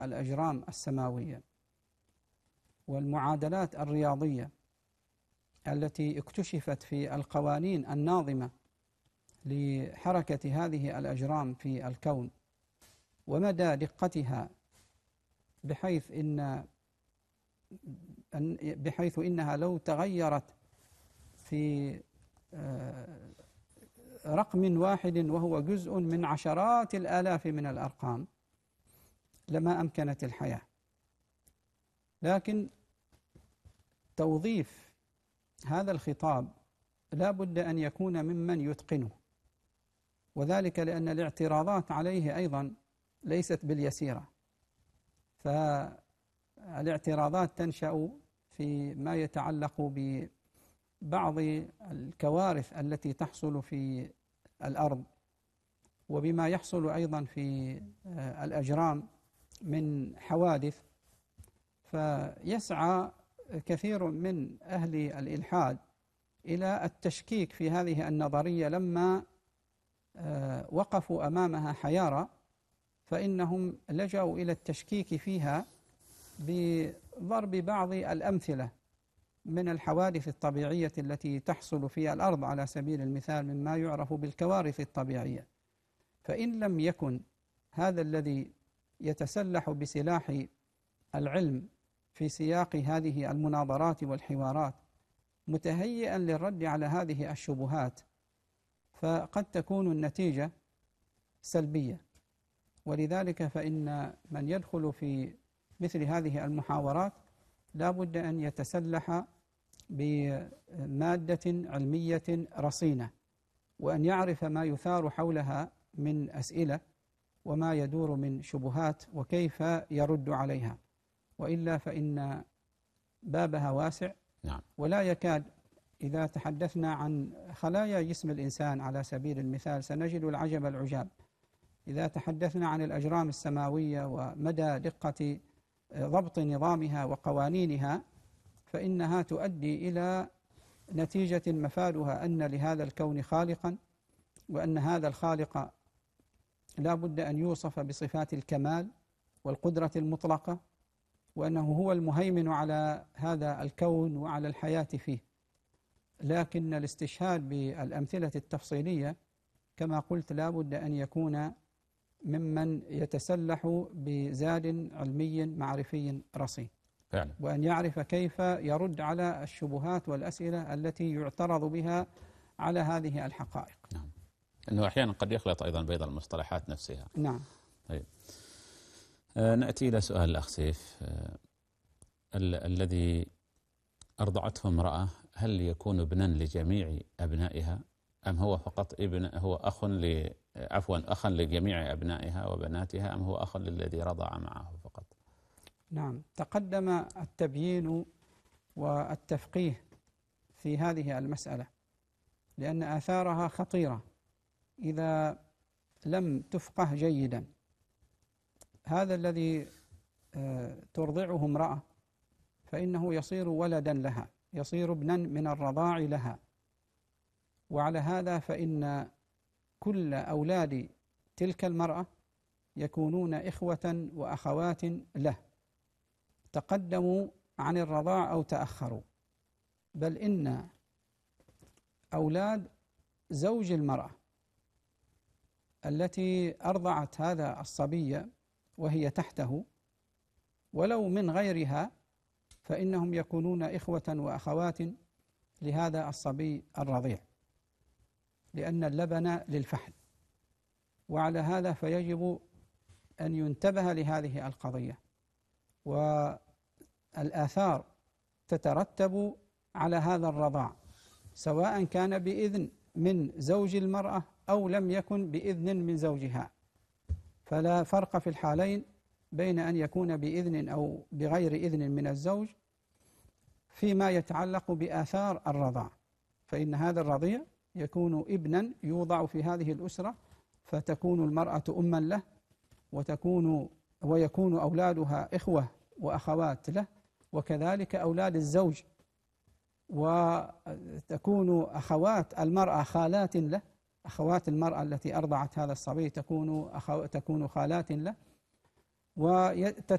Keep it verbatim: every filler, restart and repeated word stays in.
الأجرام السماوية والمعادلات الرياضية التي اكتشفت في القوانين الناظمة لحركة هذه الأجرام في الكون ومدى دقتها، بحيث إن بحيث إنها لو تغيرت في رقم واحد وهو جزء من عشرات الآلاف من الأرقام لما أمكنت الحياة. لكن توظيف هذا الخطاب لا بد أن يكون ممن يتقنه، وذلك لأن الاعتراضات عليه أيضا ليست باليسيرة. فالاعتراضات تنشأ في ما يتعلق ببعض الكوارث التي تحصل في الأرض، وبما يحصل أيضا في الأجرام من حوادث. فيسعى كثير من أهل الإلحاد إلى التشكيك في هذه النظرية لما وقفوا أمامها حيارى، فإنهم لجأوا إلى التشكيك فيها بضرب بعض الأمثلة من الحوادث الطبيعية التي تحصل في الأرض على سبيل المثال، مما يعرف بالكوارث الطبيعية. فإن لم يكن هذا الذي يتسلح بسلاح العلم في سياق هذه المناظرات والحوارات متهيئا للرد على هذه الشبهات، فقد تكون النتيجة سلبية. ولذلك فإن من يدخل في مثل هذه المحاورات لا بد أن يتسلح بمادة علمية رصينة، وأن يعرف ما يثار حولها من أسئلة وما يدور من شبهات وكيف يرد عليها، وإلا فإن بابها واسع. نعم. ولا يكاد، إذا تحدثنا عن خلايا جسم الإنسان على سبيل المثال سنجد العجب العجاب. إذا تحدثنا عن الأجرام السماوية ومدى دقة ضبط نظامها وقوانينها، فإنها تؤدي إلى نتيجة مفادها أن لهذا الكون خالقا، وأن هذا الخالق لا بد أن يوصف بصفات الكمال والقدرة المطلقة، وأنه هو المهيمن على هذا الكون وعلى الحياة فيه. لكن الاستشهاد بالأمثلة التفصيلية كما قلت لا بد أن يكون ممن يتسلح بزاد علمي معرفي رصين فعلا، وأن يعرف كيف يرد على الشبهات والأسئلة التي يعترض بها على هذه الحقائق. نعم. أنه أحيانا قد يخلط أيضا بين المصطلحات نفسها. نعم. طيب. آه نأتي إلى سؤال الأخ سيف. آه ال الذي أرضعته امرأة هل يكون ابنا لجميع أبنائها، أم هو فقط ابن هو أخ ل عفوا أخا لجميع أبنائها وبناتها، أم هو أخ للذي رضع معه فقط؟ نعم، تقدم التبيين والتفقيه في هذه المسألة، لأن آثارها خطيرة إذا لم تفقه جيدا. هذا الذي ترضعه امرأة فإنه يصير ولدا لها، يصير ابنا من الرضاع لها. وعلى هذا فإن كل أولاد تلك المرأة يكونون إخوة وأخوات له، تقدموا عن الرضاع أو تأخروا. بل إن أولاد زوج المرأة التي أرضعت هذا الصبي وهي تحته ولو من غيرها فإنهم يكونون إخوة وأخوات لهذا الصبي الرضيع، لأن اللبن للفحل. وعلى هذا فيجب أن ينتبه لهذه القضية، والآثار تترتب على هذا الرضاع سواء كان بإذن من زوج المرأة أو لم يكن بإذن من زوجها، فلا فرق في الحالين بين أن يكون بإذن أو بغير إذن من الزوج فيما يتعلق بآثار الرضاع. فإن هذا الرضيع يكون ابنا يوضع في هذه الأسرة، فتكون المرأة أما له، وتكون ويكون أولادها إخوة وأخوات له، وكذلك أولاد الزوج، وتكون أخوات المرأة خالات له. أخوات المرأة التي أرضعت هذا الصبي تكون أخو تكون خالات له،